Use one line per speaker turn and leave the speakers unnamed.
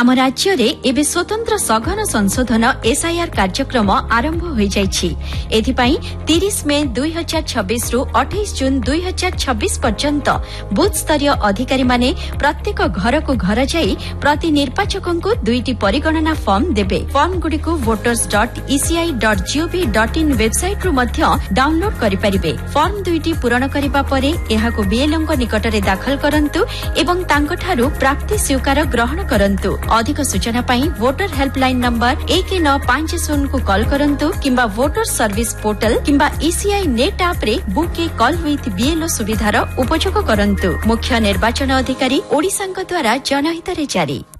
आम राज्य रे एबे स्वतंत्र सघन संशोधन एसआईआर कार्यक्रम आरंभ हो जाइछि। एथिपाई 30 मे 2026 रु 28 जून 2026 पर्यंत बूथ स्तरीय अधिकारी माने प्रत्येक घर को घर जाई प्रति निर्वाचकों को 2टी परिगणना फॉर्म देबे। फॉर्म गुडी को voters.eci.gov.in वेबसाइट रु मध्य डाउनलोड करि परिबे। फॉर्म 2टी पूरण करिबा परे एहाको बीएलओ को निकट रे दाखल करंतु एवं तांको ठारू प्राप्ति स्वीकार ग्रहण करंतु। अधिक सूचना पाई वोटर हेल्पलाइन नंबर 1950 को कॉल करंतु किंबा वोटर सर्विस पोर्टल किंबा ईसीआई नेट ऐप रे book A call with BLO सुविधार उपयोग करंतु। मुख्य निर्वाचन अधिकारी ओडिसा द्वारा जनहित रे जारी।